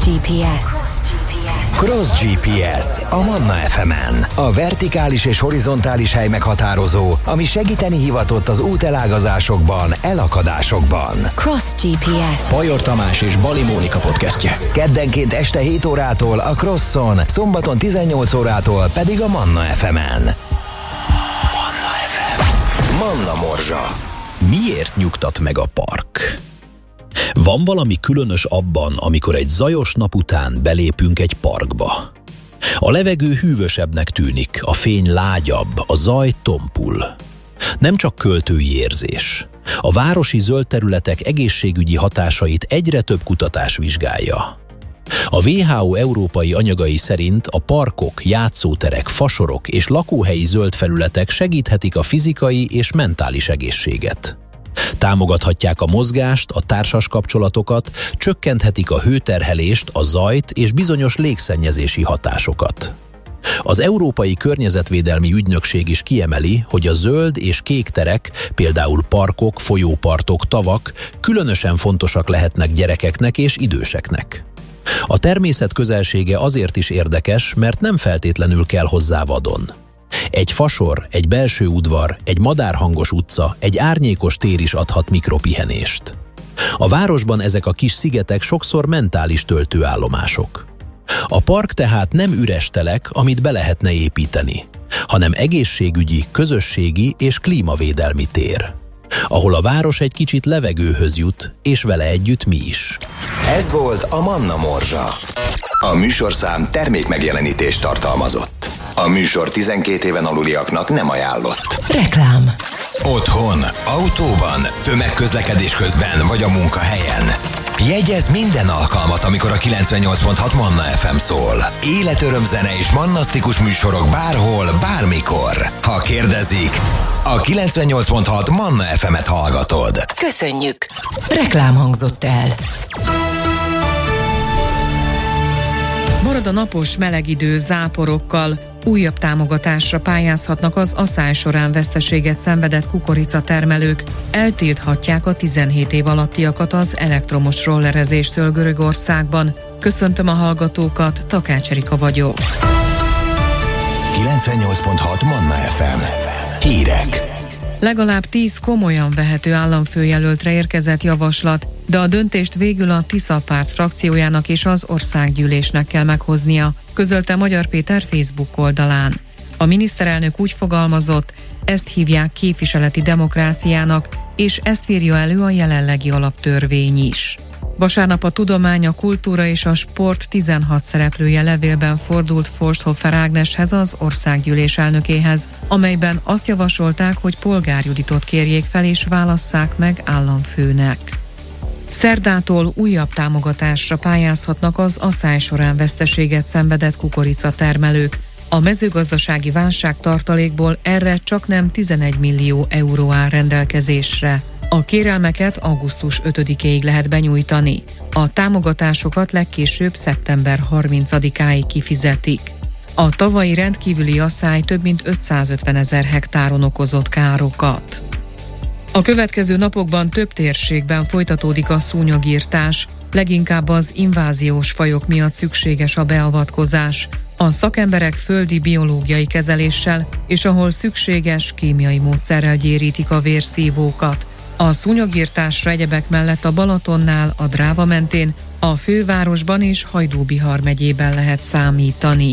GPS. Cross GPS a Manna FM-en. A vertikális és horizontális hely meghatározó, ami segíteni hivatott az útelágazásokban, elakadásokban. Cross GPS. Bajor Tamás és Bali Mónika podcastje. Keddenként este 7 órától a Crosson, szombaton 18 órától pedig a Manna FM-en. Manna Morzsa. Miért nyugtat meg a park? Van valami különös abban, amikor egy zajos nap után belépünk egy parkba. A levegő hűvösebbnek tűnik, a fény lágyabb, a zaj tompul. Nem csak költői érzés. A városi zöld területek egészségügyi hatásait egyre több kutatás vizsgálja. A WHO európai anyagai szerint a parkok, játszóterek, fasorok és lakóhelyi zöld felületek segíthetik a fizikai és mentális egészséget. Támogathatják a mozgást, a társas kapcsolatokat, csökkenthetik a hőterhelést, a zajt és bizonyos légszennyezési hatásokat. Az Európai Környezetvédelmi Ügynökség is kiemeli, hogy a zöld és kék terek, például parkok, folyópartok, tavak különösen fontosak lehetnek gyerekeknek és időseknek. A természet közelsége azért is érdekes, mert nem feltétlenül kell hozzá vadon. Egy fasor, egy belső udvar, egy madárhangos utca, egy árnyékos tér is adhat mikropihenést. A városban ezek a kis szigetek sokszor mentális töltőállomások. A park tehát nem üres telek, amit be lehetne építeni, hanem egészségügyi, közösségi és klímavédelmi tér, ahol a város egy kicsit levegőhöz jut, és vele együtt mi is. Ez volt a Manna Morzsa. A műsorszám termékmegjelenítést tartalmazott. A műsor 12 éven aluliaknak nem ajánlott. Reklám. Otthon, autóban, tömegközlekedés közben vagy a munkahelyen. Jegyezz minden alkalmat, amikor a 98.6 Manna FM szól. Életörömzene és mannasztikus műsorok bárhol, bármikor. Ha kérdezik, a 98.6 Manna FM-et hallgatod. Köszönjük. Reklám hangzott el. Marad a napos meleg idő záporokkal. Újabb támogatásra pályázhatnak az asszály során veszteséget szenvedett kukoricatermelők. Eltilthatják a 17 év alattiakat az elektromos rollerezéstől Görögországban. Köszöntöm a hallgatókat, Takács Erika vagyok. 98.6 Manna FM. Hírek. Legalább 10 komolyan vehető államfőjelöltre érkezett javaslat, de a döntést végül a Tisza Párt frakciójának és az országgyűlésnek kell meghoznia, közölte Magyar Péter Facebook oldalán. A miniszterelnök úgy fogalmazott, ezt hívják képviseleti demokráciának, és ezt írja elő a jelenlegi alaptörvény is. Vasárnap a tudomány, a kultúra és a sport 16 szereplője levélben fordult Forsthofer Ágneshez, az országgyűlés elnökéhez, amelyben azt javasolták, hogy Polgár Juditot kérjék fel és válasszák meg államfőnek. Szerdától újabb támogatásra pályázhatnak az asszály során veszteséget szenvedett kukoricatermelők. A mezőgazdasági válságtartalékból erre csaknem 11 millió euró áll rendelkezésre. A kérelmeket augusztus 5-éig lehet benyújtani. A támogatásokat legkésőbb szeptember 30-áig kifizetik. A tavalyi rendkívüli asszály több mint 550 000 hektáron okozott károkat. A következő napokban több térségben folytatódik a szúnyogirtás, leginkább az inváziós fajok miatt szükséges a beavatkozás. A szakemberek földi biológiai kezeléssel és ahol szükséges kémiai módszerrel gyérítik a vérszívókat. A szúnyogirtásra egyebek mellett a Balatonnál, a Dráva mentén, a fővárosban és Hajdú-Bihar megyében lehet számítani.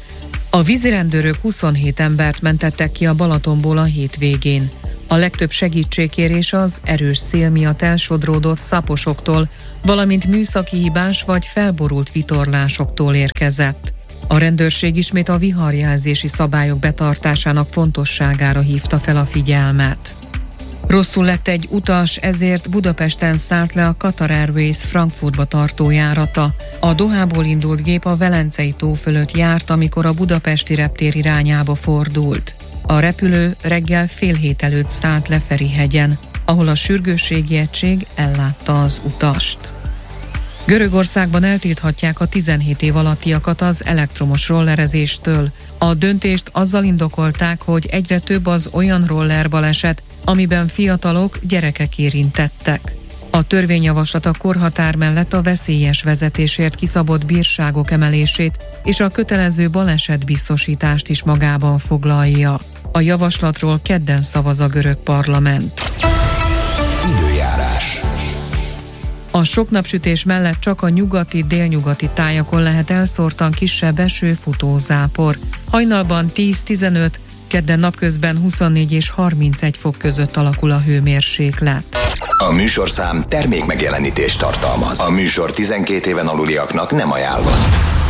A vízirendőrök 27 embert mentettek ki a Balatonból a hétvégén. A legtöbb segítségkérés az erős szél miatt elsodródott szaposoktól, valamint műszaki hibás vagy felborult vitorlásoktól érkezett. A rendőrség ismét a viharjelzési szabályok betartásának fontosságára hívta fel a figyelmet. Rosszul lett egy utas, ezért Budapesten szállt le a Qatar Airways Frankfurtba tartó járata. A Dohából indult gép a Velencei tó fölött járt, amikor a budapesti reptér irányába fordult. A repülő reggel 6:30 előtt szállt le Ferihegyen, ahol a sürgősségi egység ellátta az utast. Görögországban eltilthatják a 17 év alattiakat az elektromos rollerezéstől. A döntést azzal indokolták, hogy egyre több az olyan rollerbaleset, amiben fiatalok, gyerekek érintettek. A törvényjavaslat a korhatár mellett a veszélyes vezetésért kiszabott bírságok emelését és a kötelező balesetbiztosítást is magában foglalja. A javaslatról kedden szavaz a görög parlament. Időjárás. A sok napsütés mellett csak a nyugati-délnyugati tájakon lehet elszórtan kisebb eső, futózápor. Hajnalban 10-15, kedden napközben 24 és 31 fok között alakul a hőmérséklet. A műsorszám termékmegjelenítést tartalmaz. A műsor 12 éven aluliaknak nem ajánlott.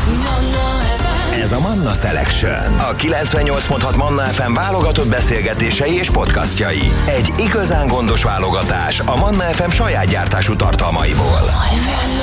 Ez a Manna Selection. A 98.6 Manna FM válogatott beszélgetései és podcastjai. Egy igazán gondos válogatás a Manna FM saját gyártású tartalmaiból.